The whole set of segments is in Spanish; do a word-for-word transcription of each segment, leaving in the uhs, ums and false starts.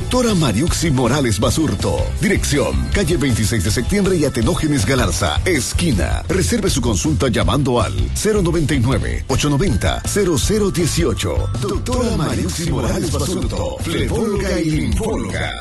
Doctora Mariuxi Morales Basurto. Dirección, calle veintiséis de septiembre y Atenógenes Galarza, esquina. Reserve su consulta llamando al cero noventa y nueve, ochocientos noventa, cero cero dieciocho. Doctora Mariuxi Morales Basurto, flebóloga y linfóloga.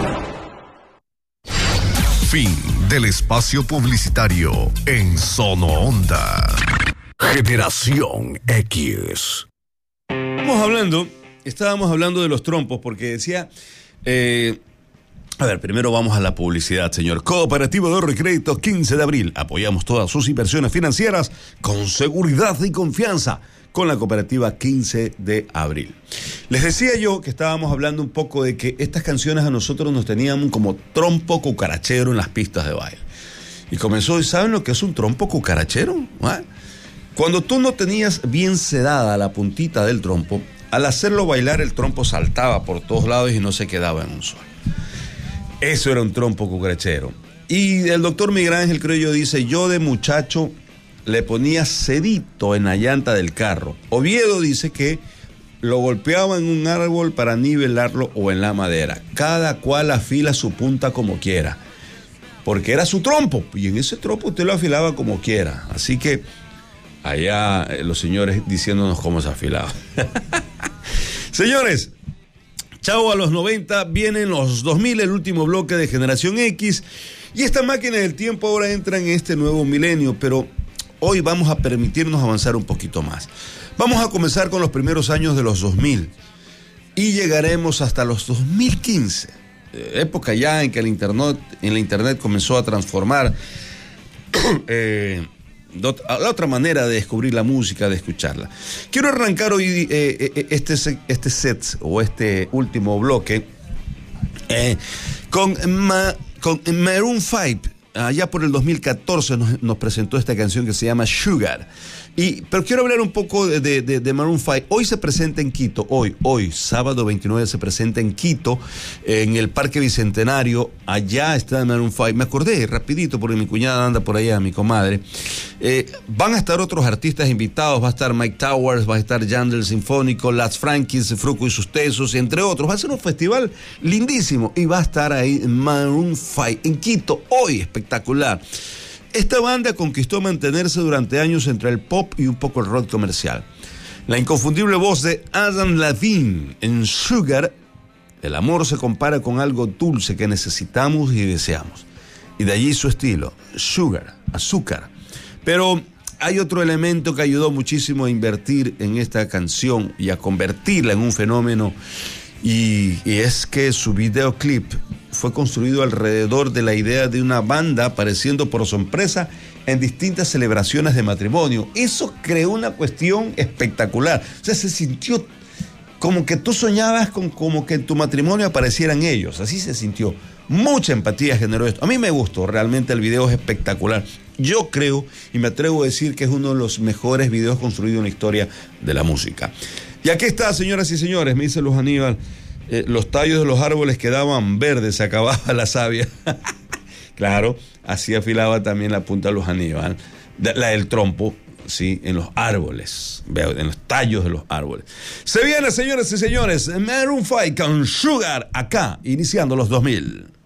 Fin del espacio publicitario en Sono Onda. Generación X. Estamos hablando, estábamos hablando de los trompos porque decía, eh, a ver, primero vamos a la publicidad, señor. Cooperativa de Ahorro y Crédito quince de abril. Apoyamos todas sus inversiones financieras con seguridad y confianza con la cooperativa quince de abril. Les decía yo que estábamos hablando un poco de que estas canciones a nosotros nos tenían como trompo cucarachero en las pistas de baile. Y comenzó, ¿saben lo que es un trompo cucarachero? ¿Ah? Cuando tú no tenías bien sedada la puntita del trompo, al hacerlo bailar el trompo saltaba por todos lados y no se quedaba en un solo. Eso era un trompo cucarachero. Y el doctor Miguel Ángel Criollo dice, yo de muchacho le ponía cedito en la llanta del carro. Oviedo dice que lo golpeaba en un árbol para nivelarlo o en la madera. Cada cual afila su punta como quiera, porque era su trompo, y en ese trompo usted lo afilaba como quiera. Así que allá eh, los señores diciéndonos cómo se afilaba. Señores, chao a los noventa, vienen los dos mil, el último bloque de Generación X, y esta máquina del tiempo ahora entra en este nuevo milenio, pero hoy vamos a permitirnos avanzar un poquito más. Vamos a comenzar con los primeros años de los dos mil y llegaremos hasta los dos mil quince, época ya en que el internet, en la internet comenzó a transformar eh, la otra manera de descubrir la música, de escucharla. Quiero arrancar hoy eh, este, este set o este último bloque eh, con, ma, con Maroon cinco. Allá por el dos mil catorce nos, nos presentó esta canción que se llama Sugar. Y, pero quiero hablar un poco de, de, de Maroon cinco. Hoy se presenta en Quito, hoy, hoy, sábado veintinueve se presenta en Quito, en el Parque Bicentenario. Allá está Maroon cinco. Me acordé rapidito porque mi cuñada anda por allá, mi comadre. Eh, van a estar otros artistas invitados, va a estar Mike Towers, va a estar Yandel Sinfónico, Las Frankies, Fruco y sus Tesos, entre otros. Va a ser un festival lindísimo y va a estar ahí Maroon cinco en Quito, hoy, espectacular. Esta banda conquistó mantenerse durante años entre el pop y un poco el rock comercial. La inconfundible voz de Adam Levine en Sugar, el amor se compara con algo dulce que necesitamos y deseamos. Y de allí su estilo, Sugar, azúcar. Pero hay otro elemento que ayudó muchísimo a invertir en esta canción y a convertirla en un fenómeno, y, y es que su videoclip fue construido alrededor de la idea de una banda apareciendo por sorpresa en distintas celebraciones de matrimonio. Eso creó una cuestión espectacular. O sea, se sintió como que tú soñabas con como que en tu matrimonio aparecieran ellos. Así se sintió. Mucha empatía generó esto. A mí me gustó, realmente el video es espectacular. Yo creo y me atrevo a decir que es uno de los mejores videos construidos en la historia de la música. Y aquí está, señoras y señores, me dice Luz Aníbal. Eh, los tallos de los árboles quedaban verdes, se acababa la savia. Claro, así afilaba también la punta de los Aníbal, de, la del trompo, sí, en los árboles, veo, en los tallos de los árboles. Se viene, señoras y señores, Maroon cinco con Sugar, acá, iniciando los dos mil.